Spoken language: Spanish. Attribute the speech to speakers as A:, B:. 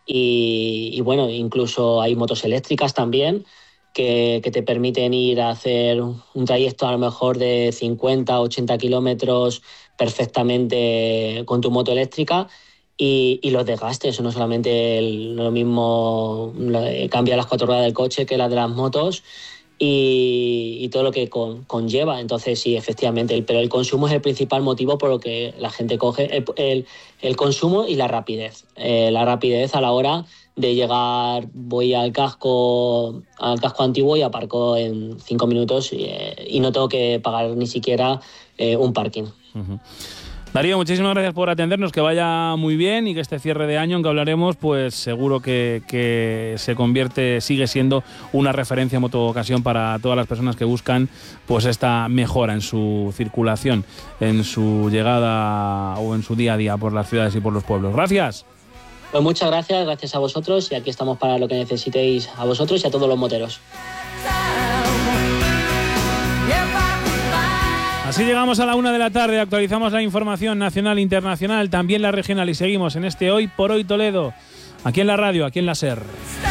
A: y bueno, incluso hay motos eléctricas también que te permiten ir a hacer un trayecto a lo mejor de 50, 80 kilómetros perfectamente con tu moto eléctrica. Y los desgastes, no solamente lo mismo cambia las 4 ruedas del coche que las de las motos, y todo lo que conlleva. Entonces sí, efectivamente, pero el consumo es el principal motivo por lo que la gente coge el consumo y la rapidez. La rapidez a la hora de llegar, voy al casco antiguo y aparco en 5 minutos y no tengo que pagar ni siquiera un parking.
B: Uh-huh. Darío, muchísimas gracias por atendernos, que vaya muy bien y que este cierre de año en que hablaremos, pues seguro que sigue siendo una referencia en Motocasión para todas las personas que buscan pues esta mejora en su circulación, en su llegada o en su día a día por las ciudades y por los pueblos. Gracias.
A: Pues muchas gracias a vosotros, y aquí estamos para lo que necesitéis, a vosotros y a todos los moteros.
B: Así llegamos a la 1 de la tarde, actualizamos la información nacional e internacional, también la regional, y seguimos en este Hoy por Hoy Toledo, aquí en la radio, aquí en la SER.